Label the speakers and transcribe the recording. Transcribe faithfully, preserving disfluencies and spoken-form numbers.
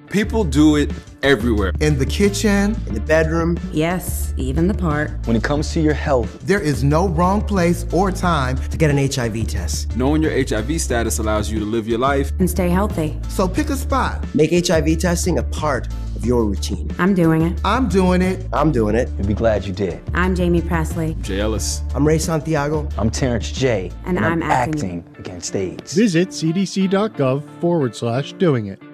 Speaker 1: People do it everywhere.
Speaker 2: In the kitchen,
Speaker 3: in the bedroom.
Speaker 4: Yes, even the park.
Speaker 5: When it comes to your health,
Speaker 2: there is no wrong place or time
Speaker 3: to get an H I V test.
Speaker 1: Knowing your H I V status allows you to live your life
Speaker 4: and stay healthy.
Speaker 2: So pick a spot.
Speaker 3: Make H I V testing a part of your routine.
Speaker 4: I'm doing it.
Speaker 2: I'm doing it.
Speaker 3: I'm doing it.
Speaker 5: You'll be glad you did.
Speaker 4: I'm Jamie Presley.
Speaker 1: I'm Jay Ellis.
Speaker 3: I'm Ray Santiago.
Speaker 5: I'm Terrence J.
Speaker 4: And,
Speaker 5: and
Speaker 4: I'm,
Speaker 5: I'm
Speaker 4: acting,
Speaker 5: acting against AIDS.
Speaker 6: Visit cdc.gov forward slash doing it.